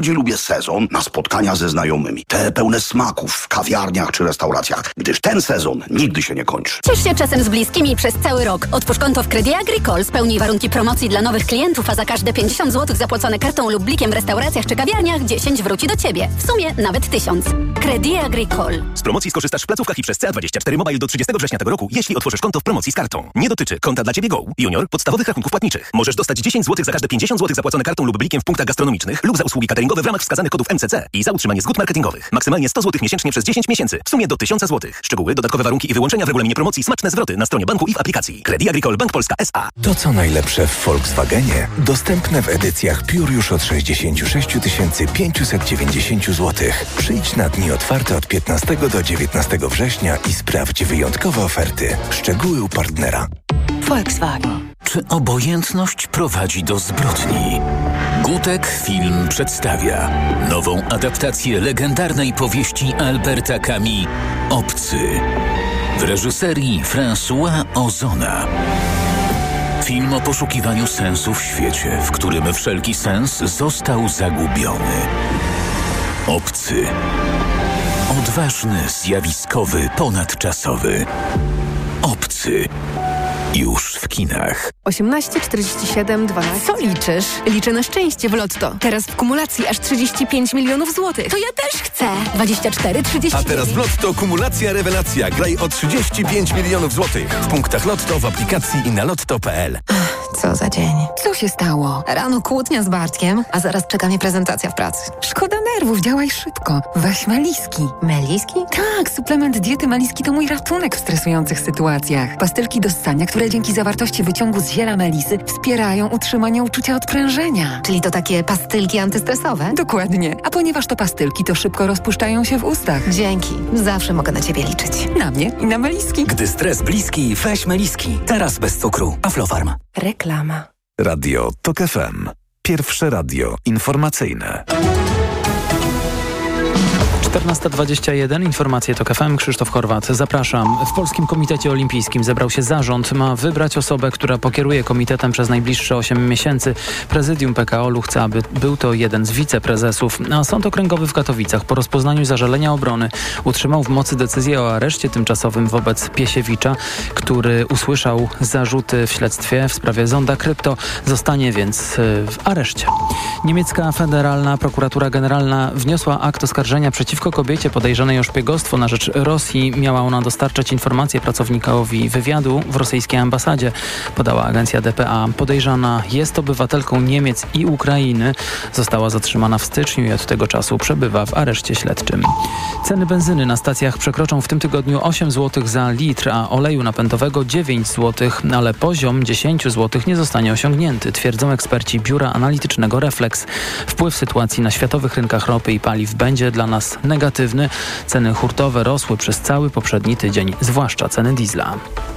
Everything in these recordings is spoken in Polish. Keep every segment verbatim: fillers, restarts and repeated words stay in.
Gdzie lubię sezon na spotkania ze znajomymi. Te pełne smaków w kawiarniach czy restauracjach, gdyż ten sezon nigdy się nie kończy. Ciesz się czasem z bliskimi przez cały rok. Otwórz konto w Credit Agricole, spełnij warunki promocji dla nowych klientów, a za każde pięćdziesiąt złotych zapłacone kartą lub blikiem w restauracjach czy kawiarniach dziesięć wróci do Ciebie. W sumie nawet tysiąc. Credit Agricole. Z promocji skorzystasz w placówkach i przez C A dwadzieścia cztery Mobile do trzydziestego września tego roku, jeśli otworzysz konto w promocji z kartą. Nie dotyczy konta dla Ciebie Go, Junior, podstawowych rachunków płatniczych. Możesz dostać dziesięć złotych za każde pięćdziesiąt złotych zapłacone kartą lub blikiem w punktach gastronomicznych lub za usługi cateringowe w ramach wskazanych kodów M C C i za utrzymanie zgód marketingowych. Maksymalnie sto złotych miesięcznie przez dziesięć miesięcy. W sumie do tysiąc złotych. Szczegóły, dodatkowe warunki i wyłączenia w regulaminie promocji, smaczne zwroty na stronie banku i w aplikacji. Credit Agricole Bank Polska S A. To co najlepsze w Volkswagenie dostępne w edycjach Pure już od sześćdziesiąt sześć tysięcy pięćset dziewięćdziesiąt złotych. Przyjdź na dni otwarte od piętnastego do dziewiętnastego września i sprawdź wyjątkowe oferty. Szczegóły u partnera. Volkswagen. Czy obojętność prowadzi do zbrodni? Gutek Film przedstawia nową adaptację legendarnej powieści Alberta Camus Obcy w reżyserii François Ozona. Film o poszukiwaniu sensu w świecie, w którym wszelki sens został zagubiony. Obcy. Odważny, zjawiskowy, ponadczasowy. Obcy. Już w kinach. osiemnaście czterdzieści siedem dwanaście. Co liczysz? Liczę na szczęście w Lotto. Teraz w kumulacji aż trzydzieści pięć milionów złotych. To ja też chcę. dwadzieścia cztery trzydzieści. A teraz w Lotto kumulacja rewelacja. Graj o trzydzieści pięć milionów złotych. W punktach Lotto, w aplikacji i na lotto kropka p l. Co za dzień. Co się stało? Rano kłótnia z Bartkiem, a zaraz czeka mnie prezentacja w pracy. Szkoda nerwów, działaj szybko. Weź Meliski. Meliski? Tak, suplement diety Meliski to mój ratunek w stresujących sytuacjach. Pastylki do ssania, które dzięki zawartości wyciągu z ziela melisy wspierają utrzymanie uczucia odprężenia. Czyli to takie pastylki antystresowe? Dokładnie. A ponieważ to pastylki, to szybko rozpuszczają się w ustach. Dzięki. Zawsze mogę na Ciebie liczyć. Na mnie i na Meliski. Gdy stres bliski, weź Meliski. Teraz bez cukru. Aflofarm. Reklama. Radio TOK F M. Pierwsze radio informacyjne. czternasta dwadzieścia jeden, informacje TOK F M, Krzysztof Horwat. Zapraszam. W Polskim Komitecie Olimpijskim zebrał się zarząd. Ma wybrać osobę, która pokieruje komitetem przez najbliższe osiem miesięcy. Prezydium P K O L chce, aby był to jeden z wiceprezesów. A Sąd Okręgowy w Katowicach po rozpoznaniu zażalenia obrony utrzymał w mocy decyzję o areszcie tymczasowym wobec Piesiewicza, który usłyszał zarzuty w śledztwie w sprawie Zonda Krypto. Zostanie więc w areszcie. Niemiecka Federalna Prokuratura Generalna wniosła akt oskarżenia przeciwko kobiecie podejrzanej o szpiegostwo na rzecz Rosji. Miała ona dostarczać informacje pracownikowi wywiadu w rosyjskiej ambasadzie, podała agencja D P A. Podejrzana jest obywatelką Niemiec i Ukrainy. Została zatrzymana w styczniu i od tego czasu przebywa w areszcie śledczym. Ceny benzyny na stacjach przekroczą w tym tygodniu osiem złotych za litr, a oleju napędowego dziewięć złotych, ale poziom dziesięć złotych nie zostanie osiągnięty, twierdzą eksperci Biura Analitycznego Reflex. Wpływ sytuacji na światowych rynkach ropy i paliw będzie dla nas negatywny. Ceny hurtowe rosły przez cały poprzedni tydzień, zwłaszcza ceny diesla.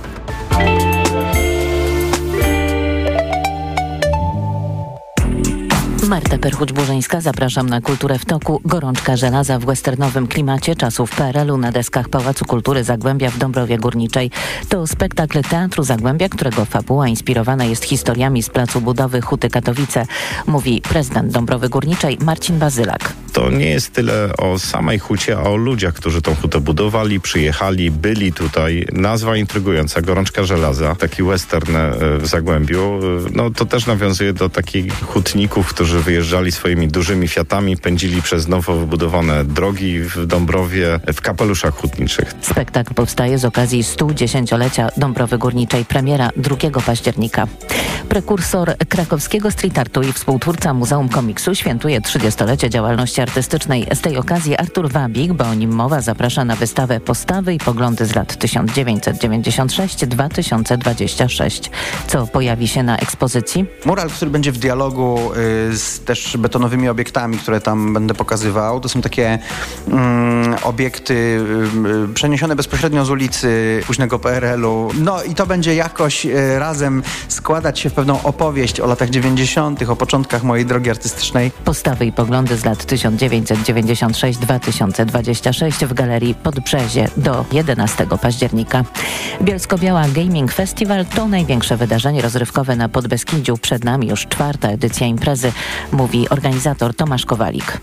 Marta Perchuć-Burzyńska, zapraszam na Kulturę w toku. Gorączka żelaza w westernowym klimacie czasów P R L u na deskach Pałacu Kultury Zagłębia w Dąbrowie Górniczej. To spektakl Teatru Zagłębia, którego fabuła inspirowana jest historiami z placu budowy Huty Katowice, mówi prezydent Dąbrowy Górniczej Marcin Bazylak. To nie jest tyle o samej hucie, a o ludziach, którzy tą hutę budowali, przyjechali, byli tutaj. Nazwa intrygująca, Gorączka żelaza, taki western w Zagłębiu. No to też nawiązuje do takich hutników, którzy wyjeżdżali swoimi dużymi Fiatami, pędzili przez nowo wybudowane drogi w Dąbrowie w kapeluszach hutniczych. Spektakl powstaje z okazji stu dziesięciolecia Dąbrowy Górniczej, premiera drugiego października. Prekursor krakowskiego street artu i współtwórca Muzeum Komiksu świętuje trzydziestolecie działalności artystycznej. Z tej okazji Artur Wabik, bo o nim mowa, zaprasza na wystawę Postawy i poglądy z lat tysiąc dziewięćset dziewięćdziesiąt sześć do dwa tysiące dwudziestego szóstego. Co pojawi się na ekspozycji? Mural, który będzie w dialogu y, z też betonowymi obiektami, które tam będę pokazywał. To są takie mm, obiekty y, przeniesione bezpośrednio z ulicy późnego P R L u. No i to będzie jakoś y, razem składać się w pewną opowieść o latach dziewięćdziesiątych, o początkach mojej drogi artystycznej. Postawy i poglądy z lat tysiąc tysiąc dziewięćset dziewięćdziesiąt sześć do dwa tysiące dwudziestego szóstego w Galerii Podbrzezie do jedenastego października. Bielsko-Biała Gaming Festival to największe wydarzenie rozrywkowe na Podbeskidziu. Przed nami już czwarta edycja imprezy, mówi organizator Tomasz Kowalik.